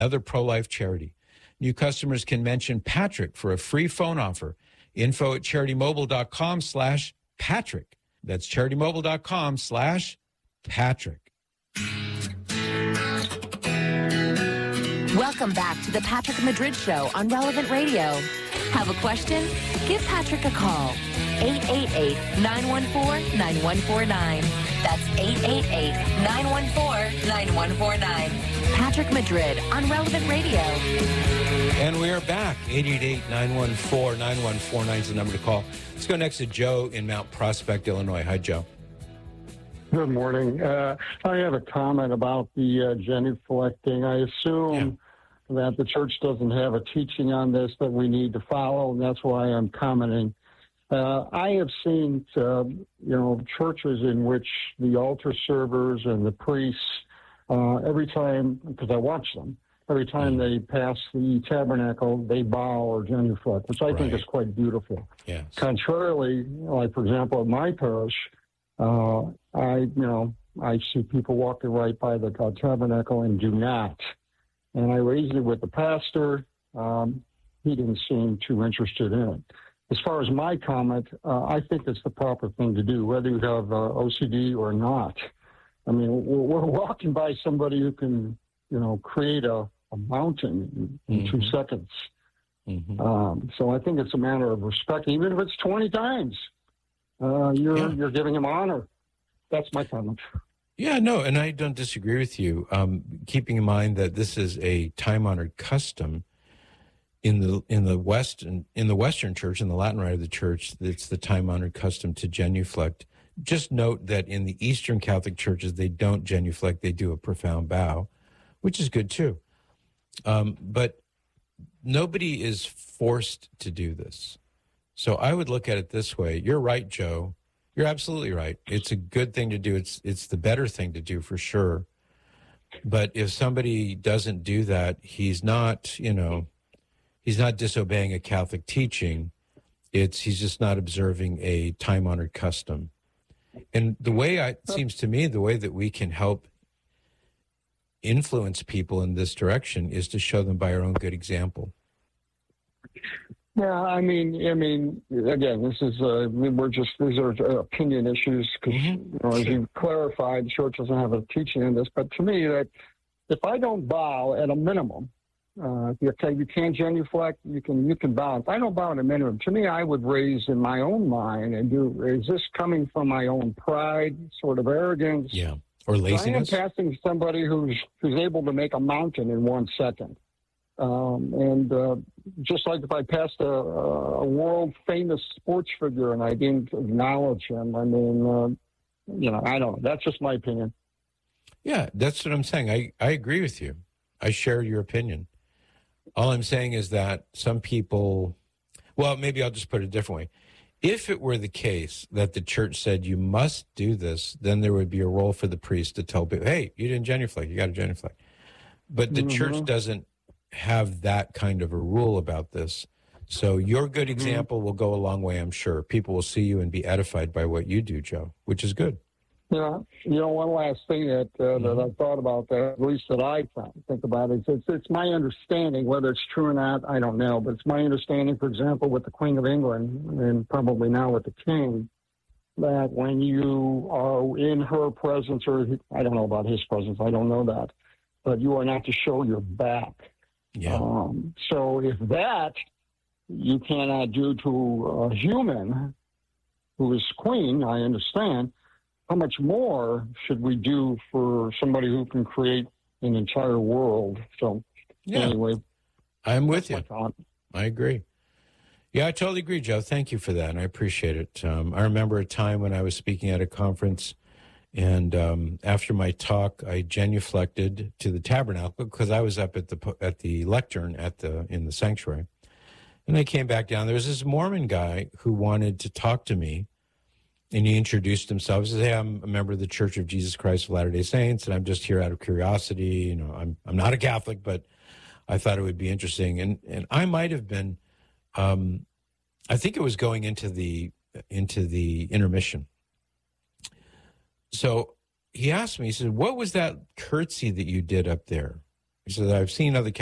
another pro-life charity. New customers can mention Patrick for a free phone offer. info@CharityMobile.com/Patrick. That's CharityMobile.com/Patrick. Welcome back to the Patrick Madrid Show on Relevant Radio. Have a question? Give Patrick a call. 888-914-9149. That's 888-914-9149. Patrick Madrid on Relevant Radio. And we are back. 888-914-9149 is the number to call. Let's go next to Joe in Mount Prospect, Illinois. Hi, Joe. Good morning. I have a comment about the genuflecting. I assume that the church doesn't have a teaching on this that we need to follow, and that's why I'm commenting. I have seen, churches in which the altar servers and the priests, every time, because I watch them, every time they pass the tabernacle, they bow or genuflect, which I think is quite beautiful. Yes. Contrarily, like, for example, at my parish, I see people walking right by the tabernacle and do not. And I raised it with the pastor. He didn't seem too interested in it. As far as my comment, I think it's the proper thing to do, whether you have OCD or not. I mean, we're walking by somebody who can, create a mountain in 2 seconds. Mm-hmm. So I think it's a matter of respect, even if it's 20 times. You're giving him honor. That's my comment. Yeah, no, and I don't disagree with you. Keeping in mind that this is a time-honored custom in the Western Church, in the Latin Rite of the Church, it's the time-honored custom to genuflect. Just note that in the Eastern Catholic churches, they don't genuflect; they do a profound bow, which is good too. But nobody is forced to do this. So I would look at it this way. You're right, Joe. You're absolutely right. It's a good thing to do. It's the better thing to do for sure. But if somebody doesn't do that, he's not disobeying a Catholic teaching. He's just not observing a time-honored custom. And the way it seems to me, the way that we can help influence people in this direction is to show them by our own good example. Yeah, I mean, again, these are opinion issues because, as you clarified, the church doesn't have a teaching on this. But to me, that if I don't bow at a minimum, you can't genuflect, you can bow. If I don't bow at a minimum, to me, I would raise in my own mind and is this coming from my own pride, sort of arrogance? Yeah, or laziness? I am passing somebody who's able to make a mountain in 1 second. Just like if I passed a world-famous sports figure and I didn't acknowledge him, I mean, I don't know. That's just my opinion. Yeah, that's what I'm saying. I agree with you. I share your opinion. All I'm saying is that some people, well, maybe I'll just put it a different way. If it were the case that the church said you must do this, then there would be a role for the priest to tell people, hey, you didn't genuflect, you got to genuflect. But the church doesn't have that kind of a rule about this. So your good example will go a long way, I'm sure. People will see you and be edified by what you do, Joe, which is good. Yeah, one last thing that I thought about that, at least that I think about it, it's my understanding, whether it's true or not, I don't know, but it's my understanding, for example, with the Queen of England and probably now with the King, that when you are in her presence, or I don't know about his presence, I don't know that, but you are not to show your back. Yeah. So if that you cannot do to a human who is queen, I understand, how much more should we do for somebody who can create an entire world? So anyway. I'm with you. I agree. Yeah, I totally agree, Joe. Thank you for that, and I appreciate it. I remember a time when I was speaking at a conference, and after my talk, I genuflected to the tabernacle because I was up at the lectern in the sanctuary. And I came back down. There was this Mormon guy who wanted to talk to me, and he introduced himself. He said, hey, I'm a member of the Church of Jesus Christ of Latter-day Saints, and I'm just here out of curiosity. I'm not a Catholic, but I thought it would be interesting. And I might have been, I think it was going into the intermission. So he asked me, he said, what was that curtsy that you did up there? He says, I've seen other